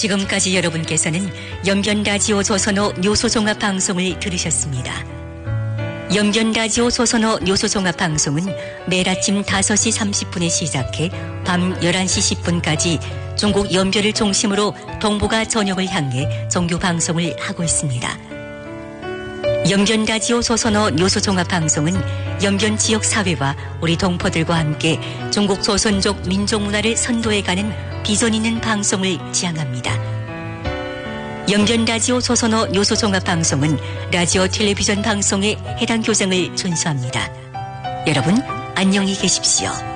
지금까지 여러분께서는 영변라디오 조선어 뉴스종합방송을 들으셨습니다. 영변라디오 조선어 뉴스종합방송은 매일 아침 5시 30분에 시작해 밤 11시 10분까지 중국 연변을 중심으로 동북아 전역을 향해 정규 방송을 하고 있습니다. 영변라디오 조선어 뉴스종합방송은 연변 지역 사회와 우리 동포들과 함께 중국 조선족 민족문화를 선도해가는 비전 있는 방송을 지향합니다. 영변라디오 조선어 뉴스종합방송은 라디오 텔레비전 방송의 해당 규정을 준수합니다. 여러분 안녕히 계십시오.